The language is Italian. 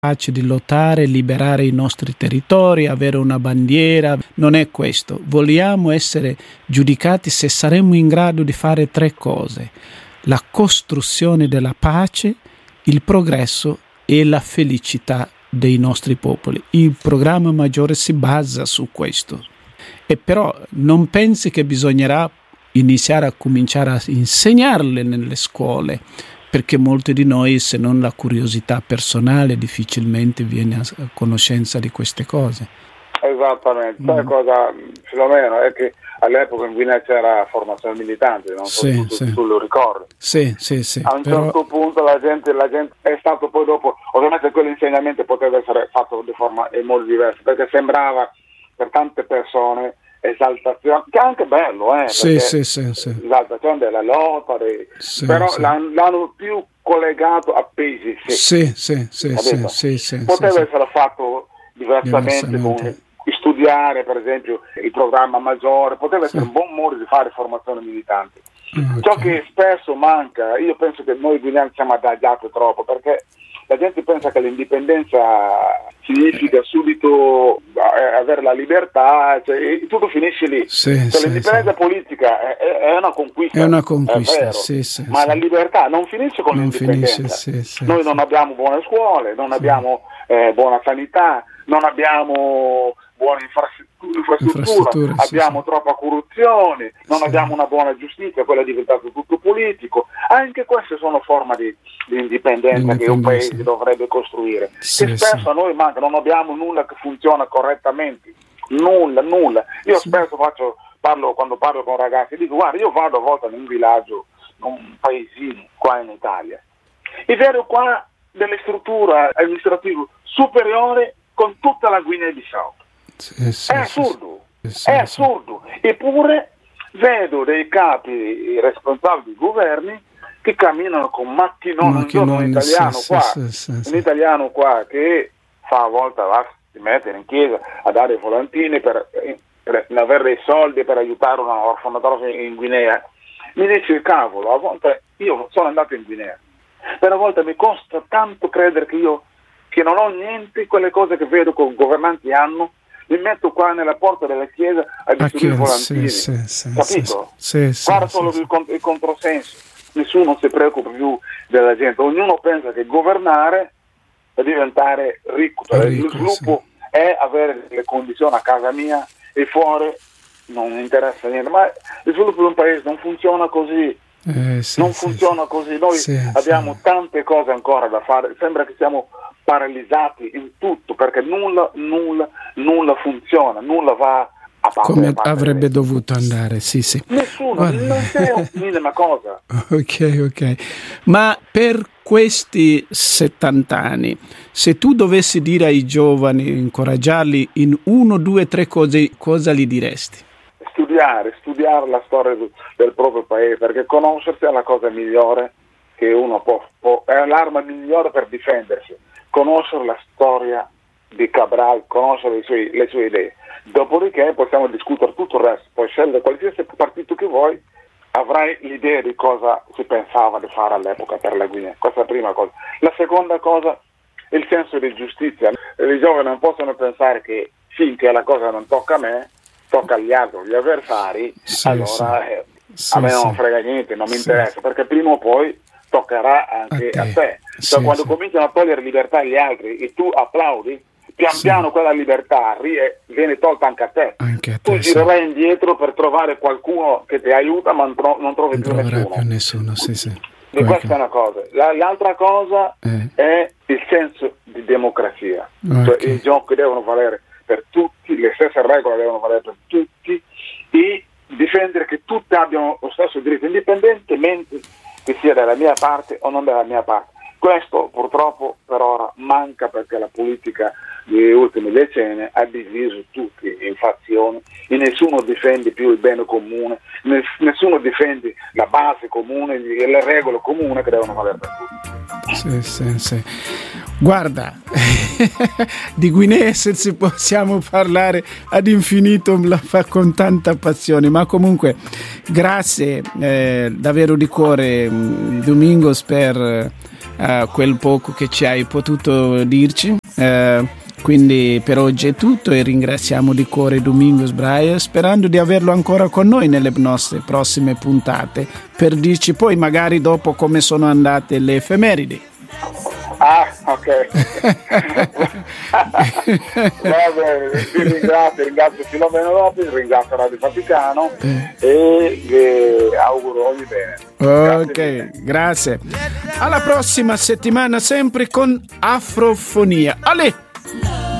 pace, di lottare, liberare i nostri territori, avere una bandiera. Non è questo. Vogliamo essere giudicati se saremo in grado di fare 3 cose: la costruzione della pace, il progresso e la felicità dei nostri popoli. Il programma maggiore si basa su questo. E però non pensi che bisognerà iniziare a cominciare a insegnarle nelle scuole, perché molti di noi, se non la curiosità personale, difficilmente viene a conoscenza di queste cose. Esattamente. Sai cosa, Filomeno, è che all'epoca in Guinea c'era formazione militante, non so se tu lo ricordi. Sì. A un certo punto la gente è stato poi dopo, ovviamente quell'insegnamento poteva essere fatto di forma molto diversa, perché sembrava per tante persone esaltazione, che è anche bello, esaltazione della lotta, però l'hanno più collegato a pesi. Poteva essere fatto diversamente, studiare per esempio il programma maggiore, poteva essere un buon modo di fare formazione militante. Ciò che spesso manca, io penso che noi guineani siamo adagiati troppo, perché la gente pensa che l'indipendenza significa subito avere la libertà, cioè, tutto finisce lì. L'indipendenza politica è una conquista. È una conquista, è vero, ma la libertà non finisce con l'indipendenza. Noi non abbiamo buone scuole, non abbiamo buona sanità, non abbiamo buone infrastrutture, abbiamo troppa corruzione, non abbiamo una buona giustizia, quello è diventato tutto politico. Anche queste sono forme di indipendenza che un paese dovrebbe costruire, che spesso a noi manca, non abbiamo nulla che funziona correttamente, nulla. Io spesso quando parlo con ragazzi, dico: guarda, io vado a volte in un villaggio, in un paesino qua in Italia, e vedo qua delle strutture amministrative superiori con tutta la Guinea-Bissau. È assurdo. Eppure vedo dei capi responsabili di governi che camminano con macchinoni. Un italiano qua che fa a volte si mette in chiesa a dare volantini per avere dei soldi per aiutare una orfanotrofia in Guinea. Mi dice: cavolo, a volte io sono andato in Guinea, per a volte mi costa tanto credere che non ho niente, quelle cose che vedo che i governanti hanno. Mi metto qua nella porta della chiesa a distribuire volantini, capito? Guarda solo il controsenso, nessuno si preoccupa più della gente, ognuno pensa che governare è diventare ricco, il sviluppo è avere le condizioni a casa mia e fuori non interessa niente, ma il sviluppo di un paese non funziona così. Funziona così, noi abbiamo tante cose ancora da fare, sembra che siamo paralizzati in tutto, perché nulla funziona, nulla va a parte come avrebbe dovuto andare. Nessuno, non c'è un minima cosa. Ok. Ma per questi 70 anni, se tu dovessi dire ai giovani, incoraggiarli in 1, 2, 3 cose, cosa gli diresti? Studiare la storia del proprio paese, perché conoscersi è la cosa migliore che uno può, è l'arma migliore per difendersi. Conoscere la storia di Cabral, conoscere le sue idee. Dopodiché possiamo discutere tutto il resto, puoi scegliere qualsiasi partito che vuoi, avrai l'idea di cosa si pensava di fare all'epoca per la Guinea. Questa è la prima cosa. La seconda cosa è il senso di giustizia. I giovani non possono pensare che finché la cosa non tocca a me, tocca agli altri, agli avversari, allora a me non frega niente, non mi interessa, perché prima o poi toccherà anche a te. Quando cominciano a togliere libertà agli altri e tu applaudi, pian piano quella libertà viene tolta anche a te. Tu girerai indietro per trovare qualcuno che ti aiuta, ma non trovi più nessuno. E questa è una cosa. L'altra cosa è il senso di democrazia. Cioè, i giochi devono valere per tutti, le stesse regole devono valere per tutti, e difendere che tutti abbiano lo stesso diritto, indipendentemente che sia dalla mia parte o non dalla mia parte. Questo purtroppo per ora manca, perché la politica degli ultimi decenni ha diviso tutti in fazioni e nessuno difende più il bene comune, nessuno difende la base comune, le regole comuni che devono valere per tutti. Sì. Guarda, di Guinea se possiamo parlare ad infinito, la fa con tanta passione, ma comunque grazie davvero di cuore, Domingos, per quel poco che ci hai potuto dirci. Quindi per oggi è tutto e ringraziamo di cuore Domingos Breyer, sperando di averlo ancora con noi nelle nostre prossime puntate per dirci poi magari dopo come sono andate le effemeridi. Ah, ok. Va bene, ti ringrazio Filomeno Lopez, ringrazio Radio Vaticano e vi auguro ogni bene. Grazie. Alla prossima settimana sempre con Afrofonia. Ale!